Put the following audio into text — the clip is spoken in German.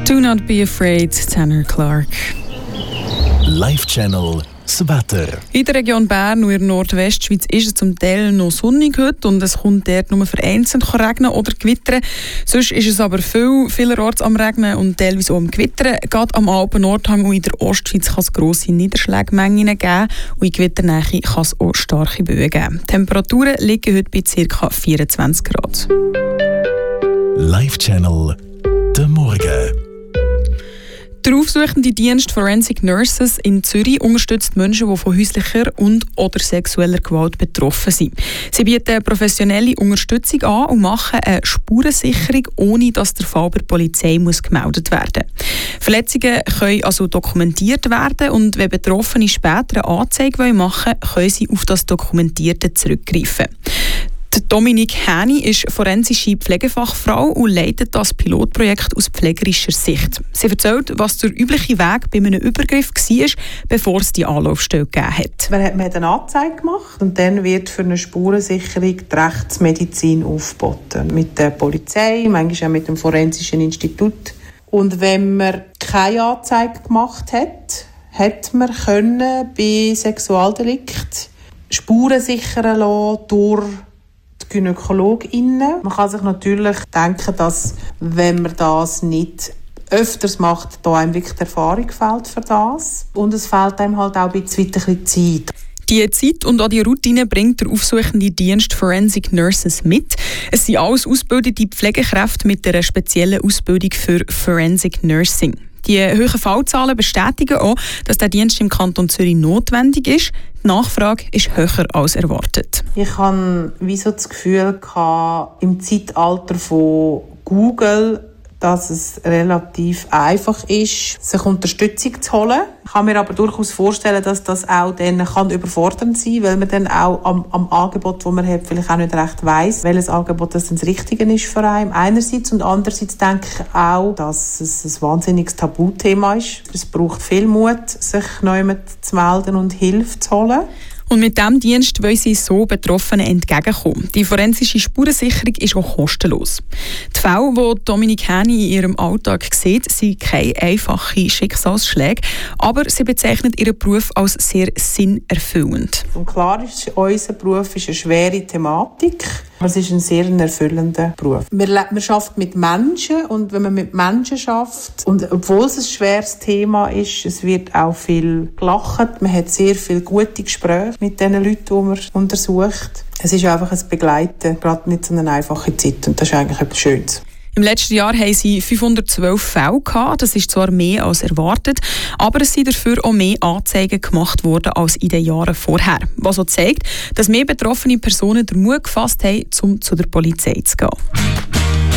Do not be afraid, Tanner Clark. Live Channel das Wetter. In der Region Bern und in der Nordwestschweiz ist es zum Teil noch sonnig heute und es kommt dort nur vereinzelt regnen oder gewittern. Sonst ist es aber vielerorts am Regnen und teilweise auch am Gewittern. Gerade am Alpen-Nordhang und in der Ostschweiz kann es grosse Niederschlagmengen geben und in Gewitternähe kann es auch starke Böen geben. Die Temperaturen liegen heute bei ca. 24 Grad. Live Channel der Morgen. Der aufsuchende Dienst Forensic Nurses in Zürich unterstützt Menschen, die von häuslicher und/oder sexueller Gewalt betroffen sind. Sie bieten professionelle Unterstützung an und machen eine Spurensicherung, ohne dass der Fall bei der Polizei gemeldet werden muss. Verletzungen können also dokumentiert werden und wenn Betroffene später eine Anzeige machen wollen, können sie auf das Dokumentierte zurückgreifen. Dominik Häni ist forensische Pflegefachfrau und leitet das Pilotprojekt aus pflegerischer Sicht. Sie erzählt, was der übliche Weg bei einem Übergriff war, bevor es die Anlaufstelle gegeben hat. Man hat eine Anzeige gemacht und dann wird für eine Spurensicherung die Rechtsmedizin aufgeboten. Mit der Polizei, manchmal auch mit dem Forensischen Institut. Und wenn man keine Anzeige gemacht hat, hat man bei Sexualdelikt Spuren sichern lassen durch GynäkologInnen. Man kann sich natürlich denken, dass, wenn man das nicht öfters macht, da einem wirklich die Erfahrung fehlt für das. Und es fehlt einem halt auch ein bisschen Zeit. Die Zeit und auch die Routine bringt der aufsuchende Dienst Forensic Nurses mit. Es sind alles ausgebildete Pflegekräfte mit einer speziellen Ausbildung für Forensic Nursing. Die hohen Fallzahlen bestätigen auch, dass der Dienst im Kanton Zürich notwendig ist. Die Nachfrage ist höher als erwartet. Ich hatte das Gefühl im Zeitalter von Google, dass es relativ einfach ist, sich Unterstützung zu holen. Ich kann mir aber durchaus vorstellen, dass das auch dann überfordernd sein kann, weil man dann auch am Angebot, das man hat, vielleicht auch nicht recht weiss, welches Angebot das Richtige ist für einen. Einerseits und andererseits denke ich auch, dass es ein wahnsinniges Tabuthema ist. Es braucht viel Mut, sich jemand zu melden und Hilfe zu holen. Und mit diesem Dienst wollen sie so Betroffenen entgegenkommen. Die forensische Spurensicherung ist auch kostenlos. Die Fälle, die Dominik Häni in ihrem Alltag sieht, sind keine einfachen Schicksalsschläge, aber sie bezeichnet ihren Beruf als sehr sinnerfüllend. Und klar ist, unser Beruf ist eine schwere Thematik, aber es ist ein sehr erfüllender Beruf. Man arbeitet mit Menschen und wenn man mit Menschen arbeitet, und obwohl es ein schweres Thema ist, es wird auch viel gelacht, man hat sehr viele gute Gespräche mit den Leuten, die man untersucht. Es ist einfach ein Begleiten, gerade nicht so eine einfache Zeit und das ist eigentlich etwas Schönes. Im letzten Jahr haben sie 512 Fälle gehabt. Das ist zwar mehr als erwartet, aber es sind dafür auch mehr Anzeigen gemacht worden als in den Jahren vorher. Was auch zeigt, dass mehr betroffene Personen den Mut gefasst haben, um zu der Polizei zu gehen.